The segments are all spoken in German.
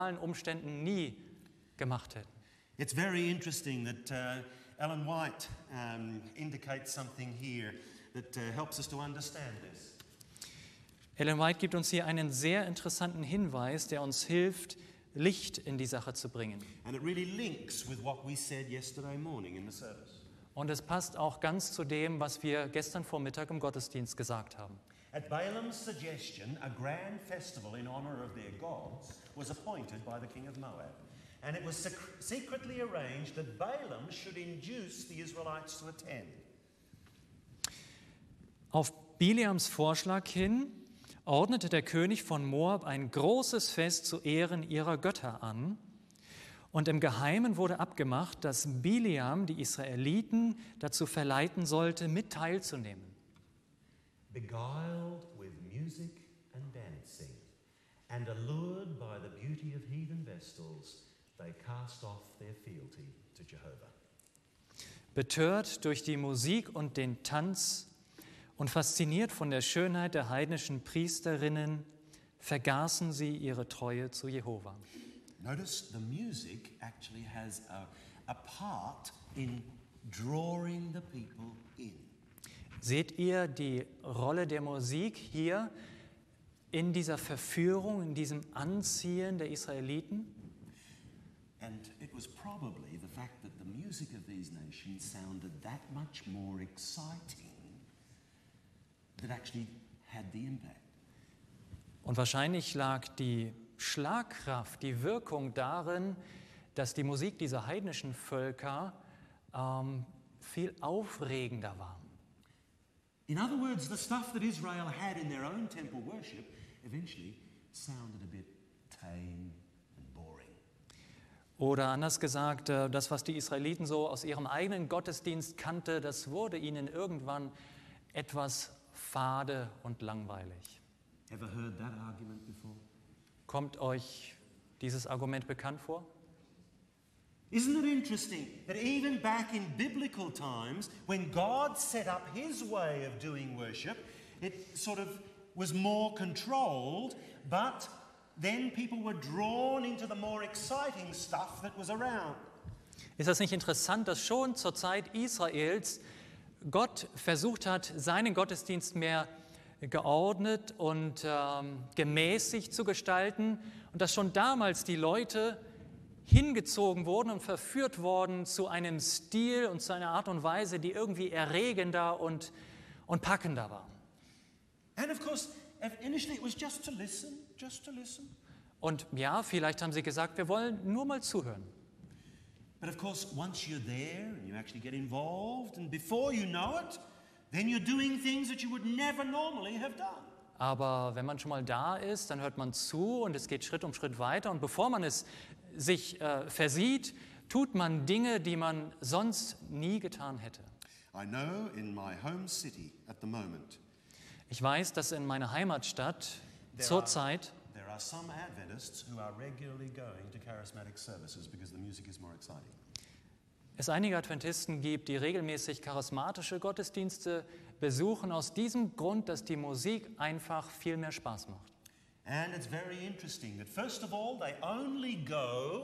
Umständen nie gemacht hätten. It's very interesting that Ellen White indicates something here that helps us to understand this. Ellen White gibt uns hier einen sehr interessanten Hinweis, der uns hilft, Licht in die Sache zu bringen. And it really links with what we said yesterday morning in the service. Und es passt auch ganz zu dem, was wir gestern Vormittag im Gottesdienst gesagt haben. At Balaam's suggestion, a grand festival in honor of their gods was appointed by the king of Moab. And it was secretly arranged that Balaam should induce the Israelites to attend. Auf Bileams Vorschlag hin ordnete der König von Moab ein großes Fest zu Ehren ihrer Götter an. Und im Geheimen wurde abgemacht, dass Bileam die Israeliten dazu verleiten sollte, mit teilzunehmen. Beguiled with music and dancing, and allured by the beauty of heathen vestals, they cast off their fealty to Jehovah. Betört durch die Musik und den Tanz und fasziniert von der Schönheit der heidnischen Priesterinnen, vergaßen sie ihre Treue zu Jehova. Notice the music actually has a part in drawing the people in. Seht ihr die Rolle der Musik hier in dieser Verführung, in diesem Anziehen der Israeliten? And it was probably the fact that the music of these nations sounded that much more exciting that actually had the impact. Und wahrscheinlich lag die Schlagkraft, die Wirkung darin, dass die Musik dieser heidnischen Völker viel aufregender war. In other words, the stuff that Israel had in their own temple worship eventually sounded a bit tame and boring. Oder anders gesagt, das, was die Israeliten so aus ihrem eigenen Gottesdienst kannte, das wurde ihnen irgendwann etwas fade und langweilig. Ever heard that argument before? Kommt euch dieses Argument bekannt vor? Isn't it interesting that even back in biblical times, when God set up his way of doing worship, it sort of was more controlled, but then people were drawn into the more exciting stuff that was around. Ist das nicht interessant, dass schon zur Zeit Israels Gott versucht hat, seinen Gottesdienst mehr geordnet und gemäßigt zu gestalten und dass schon damals die Leute hingezogen wurden und verführt worden zu einem Stil und zu einer Art und Weise, die irgendwie erregender und packender war. And of course, initially it was just to listen. Und ja, vielleicht haben sie gesagt, wir wollen nur mal zuhören. But of course, once you're there and you actually get involved, and before you know it, then you're doing things that you would never normally have done. Aber wenn man schon mal da ist, dann hört man zu und es geht Schritt um Schritt weiter. Und bevor man es sich versieht, tut man Dinge, die man sonst nie getan hätte. I know in my home city at the moment, Ich weiß, dass in meiner Heimatstadt zurzeit there are some Adventists who are regularly going to charismatic services because the music is more exciting. es einige Adventisten gibt, die regelmäßig charismatische Gottesdienste besuchen, aus diesem Grund, dass die Musik einfach viel mehr Spaß macht. And it's very interesting that first of all, they only go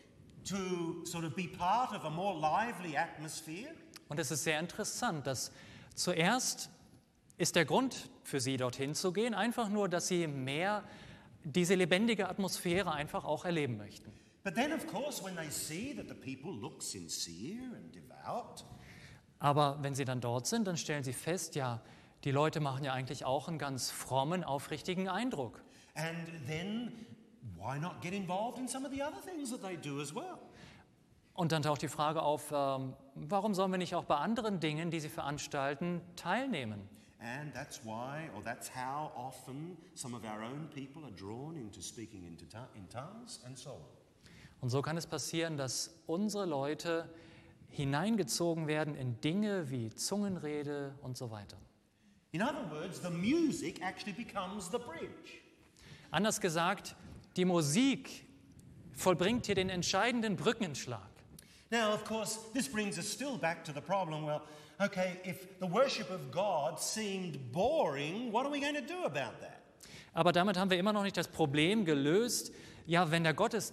to sort of be part of a more lively atmosphere. Und es ist sehr interessant, dass zuerst ist der Grund für sie, dorthin zu gehen, einfach nur, dass sie mehr diese lebendige Atmosphäre einfach auch erleben möchten. But then, of course, when they see that the people look sincere and devout, Aber wenn sie dann dort sind, dann stellen sie fest, ja, die Leute machen ja eigentlich auch einen ganz frommen, aufrichtigen Eindruck. and then why not get involved in some of the other things that they do as well? Und dann taucht die Frage auf, warum sollen wir nicht auch bei anderen Dingen, die sie veranstalten, teilnehmen? And that's why, or that's how often some of our own people are drawn into speaking in tongues and so on. Und so kann es passieren, dass unsere Leute hineingezogen werden in Dinge wie Zungenrede und so weiter. In other words, the music actually becomes the bridge. Anders gesagt, die Musik vollbringt hier den entscheidenden Brückenschlag. Now, of course, this brings us still back to the problem, well, okay, if the worship of God seemed boring, what are we going to do about that? Aber damit haben wir immer noch nicht das Problem gelöst, ja, wenn der